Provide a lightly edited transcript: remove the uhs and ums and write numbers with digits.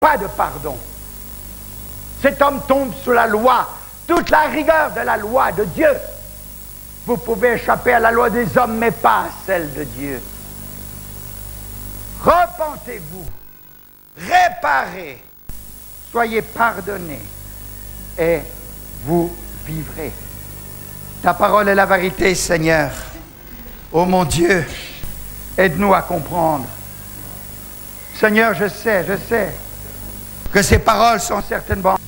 pas de pardon. Cet homme tombe sous la loi, toute la rigueur de la loi de Dieu. Vous pouvez échapper à la loi des hommes, mais pas à celle de Dieu. Repentez-vous, réparez, soyez pardonnés, et vous vivrez. Ta parole est la vérité, Seigneur. Oh mon Dieu, aide-nous à comprendre. Seigneur, je sais que ces paroles sont certainement